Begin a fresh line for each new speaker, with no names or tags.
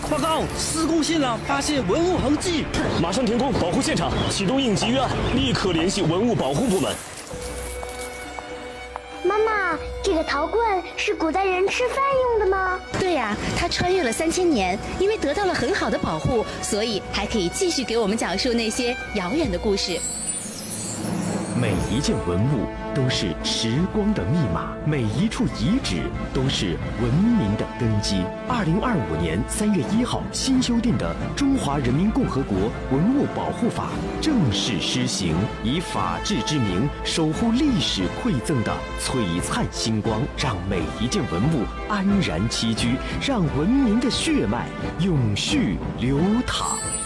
报告，施工现场发现文物痕迹，
马上停工保护现场，启动应急预案，立刻联系文物保护部门。
妈妈，这个陶罐是古代人吃饭用的吗？
对呀，它穿越了3000年，因为得到了很好的保护，所以还可以继续给我们讲述那些遥远的故事。
每一件文物都是时光的密码，每一处遗址都是文明的根基。2025年3月1号新修订的《中华人民共和国文物保护法》正式施行，以法治之名守护历史馈赠的璀璨星光，让每一件文物安然栖居，让文明的血脉永续流淌。